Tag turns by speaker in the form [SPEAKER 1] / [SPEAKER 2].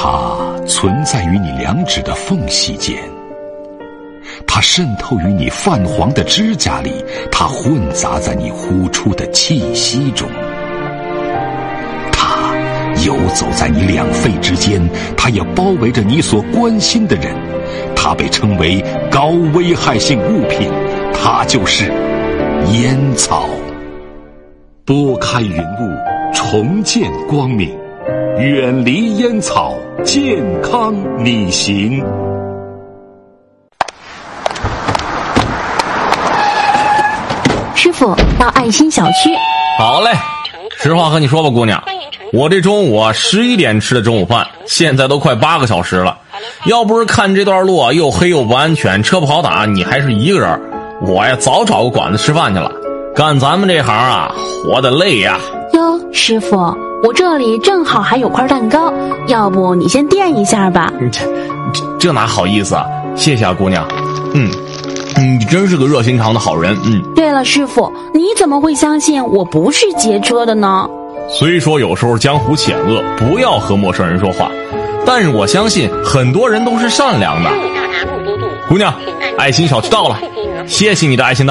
[SPEAKER 1] 它存在于你两指的缝隙间，它渗透于你泛黄的指甲里，它混杂在你呼出的气息中，它游走在你两肺之间，它也包围着你所关心的人，它被称为高危害性物品，它就是烟草。拨开云雾，重见光明，远离烟草，健康你行。
[SPEAKER 2] 师傅，到爱心小区。
[SPEAKER 3] 好嘞，实话和你说吧，姑娘，我这中午11点吃的中午饭，现在都快8个小时了。要不是看这段路又黑又不安全，车不好打，你还是一个人，我呀早找个馆子吃饭去了。干咱们这行活得累呀。
[SPEAKER 2] 哟，师傅，我这里正好还有块蛋糕，要不你先垫一下吧。
[SPEAKER 3] 这哪好意思啊，谢谢啊，姑娘。你真是个热心肠的好人。
[SPEAKER 2] 对了，师傅，你怎么会相信我不是劫车的呢？
[SPEAKER 3] 虽说有时候江湖险恶，不要和陌生人说话，但是我相信很多人都是善良的。姑娘，爱心小区到了，谢谢你的爱心。